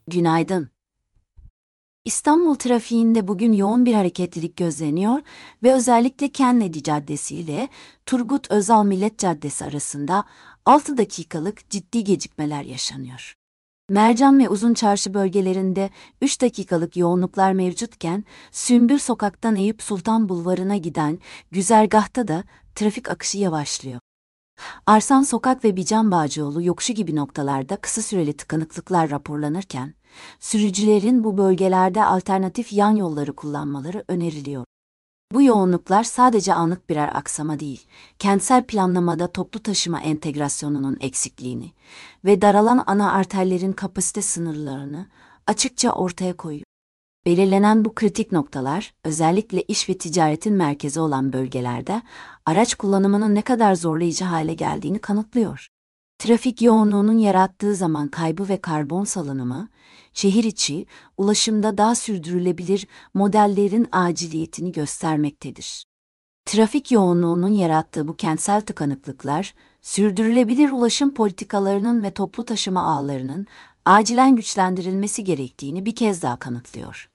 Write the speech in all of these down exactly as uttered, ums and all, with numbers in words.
Günaydın. İstanbul trafiğinde bugün yoğun bir hareketlilik gözleniyor ve özellikle Kennedy Caddesi ile Turgut Özal Millet Caddesi arasında altı dakikalık ciddi gecikmeler yaşanıyor. Mercan ve Uzunçarşı bölgelerinde üç dakikalık yoğunluklar mevcutken, Sümbül Sokak'tan Eyüp Sultan Bulvarı'na giden güzergahta da trafik akışı yavaşlıyor. Arsan Sokak ve Bican Bağcıoğlu yokuşu gibi noktalarda kısa süreli tıkanıklıklar raporlanırken, sürücülerin bu bölgelerde alternatif yan yolları kullanmaları öneriliyor. Bu yoğunluklar sadece anlık birer aksama değil, kentsel planlamada toplu taşıma entegrasyonunun eksikliğini ve daralan ana arterlerin kapasite sınırlarını açıkça ortaya koyuyor. Belirlenen bu kritik noktalar, özellikle iş ve ticaretin merkezi olan bölgelerde araç kullanımının ne kadar zorlayıcı hale geldiğini kanıtlıyor. Trafik yoğunluğunun yarattığı zaman kaybı ve karbon salınımı, şehir içi, ulaşımda daha sürdürülebilir modellerin aciliyetini göstermektedir. Trafik yoğunluğunun yarattığı bu kentsel tıkanıklıklar, sürdürülebilir ulaşım politikalarının ve toplu taşıma ağlarının acilen güçlendirilmesi gerektiğini bir kez daha kanıtlıyor.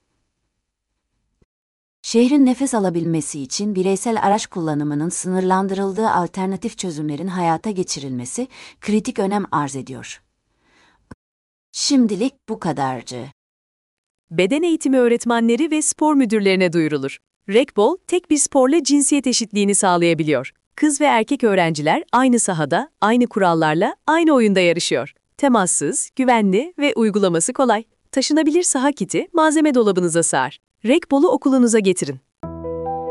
Şehrin nefes alabilmesi için bireysel araç kullanımının sınırlandırıldığı alternatif çözümlerin hayata geçirilmesi kritik önem arz ediyor. Şimdilik bu kadarcı. Beden eğitimi öğretmenleri ve spor müdürlerine duyurulur. Rekbol, tek bir sporla cinsiyet eşitliğini sağlayabiliyor. Kız ve erkek öğrenciler aynı sahada, aynı kurallarla, aynı oyunda yarışıyor. Temassız, güvenli ve uygulaması kolay. Taşınabilir saha kiti malzeme dolabınıza sığar. Rekbol'u okulunuza getirin.